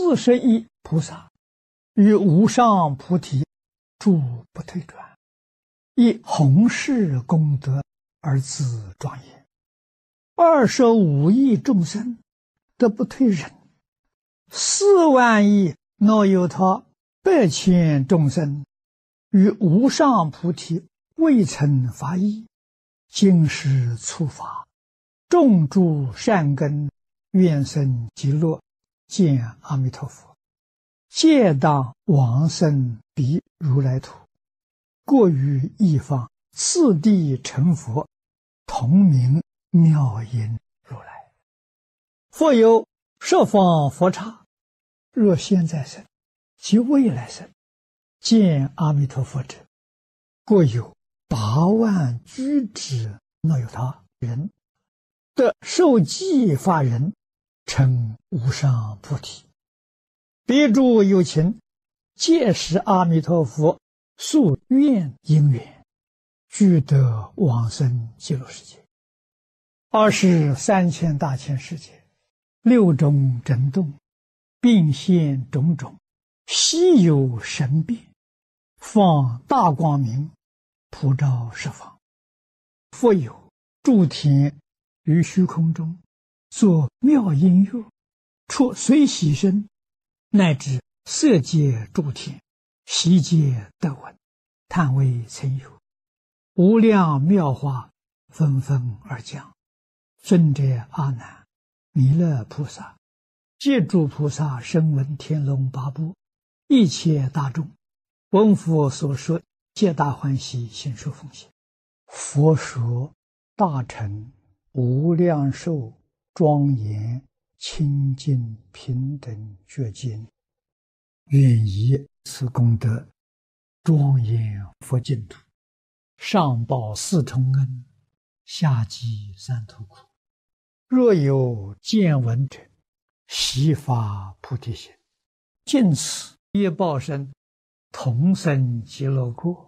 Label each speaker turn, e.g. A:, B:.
A: 41菩萨与无上菩提诸不退转，以弘誓功德而自庄严。25亿众生得不退忍，4万亿那由他100千众生与无上菩提未曾发意，今时初发，种诸善根，愿生极乐，见阿弥陀佛，皆当往生彼如来土，过于一方，次第成佛，同名妙音如来。复有十方佛刹，若现在生及未来生，见阿弥陀佛者，过有8万居止那由他人，得受记法人，称无上菩提。彼诸有情，皆是阿弥陀佛宿愿因缘，俱得往生极乐世界。23千大千世界，六种震动，并现种种，稀有神变，放大光明，普照十方。复有诸天于虚空中，作妙音乐，出随喜声，乃至色界诸天，悉皆得闻，叹为曾有。无量妙法纷纷而降。尊者阿难、弥勒菩萨、皆诸菩萨声闻天龙八部，一切大众，闻佛所说，皆大欢喜，心受奉献。佛说大乘无量寿庄严清净平等觉经，愿以此功德庄严佛净土，上报四重恩，下济三途苦。若有见闻者，悉发菩提心，尽此业报身，同生极乐国。